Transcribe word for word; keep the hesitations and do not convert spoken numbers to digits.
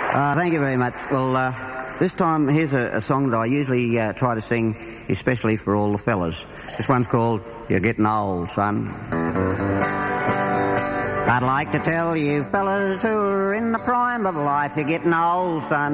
Uh, thank you very much. Well, uh, this time here's a, a song that I usually uh, try to sing, especially for all the fellas. This one's called You're Getting Old, Son. I'd like to tell you fellas who are in the prime of life, you're getting old, son.